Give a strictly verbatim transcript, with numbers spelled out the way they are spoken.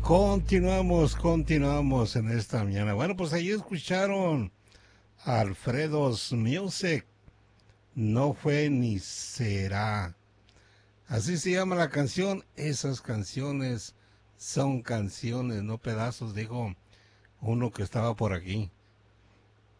Continuamos, continuamos en esta mañana. Bueno, pues ahí escucharon a Alfredo's Music. No fue ni será. Así se llama la canción. Esas canciones son canciones, no pedazos, dijo uno que estaba por aquí.